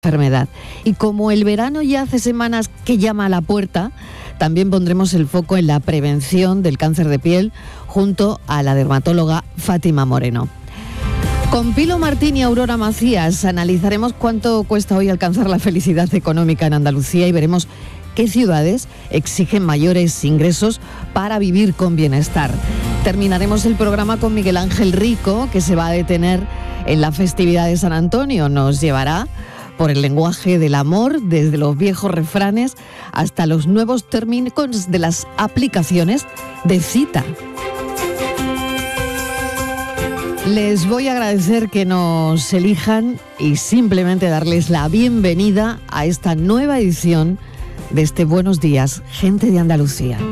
enfermedad. Y como el verano ya hace semanas que llama a la puerta, también pondremos el foco en la prevención del cáncer de piel junto a la dermatóloga Fátima Moreno. Con Pilo Martín y Aurora Macías analizaremos cuánto cuesta hoy alcanzar la felicidad económica en Andalucía y veremos qué ciudades exigen mayores ingresos para vivir con bienestar. Terminaremos el programa con Miguel Ángel Rico, que se va a detener en la festividad de San Antonio. Nos llevará por el lenguaje del amor, desde los viejos refranes hasta los nuevos términos de las aplicaciones de cita. Les voy a agradecer que nos elijan y simplemente darles la bienvenida a esta nueva edición de este Buenos Días, Gente de Andalucía.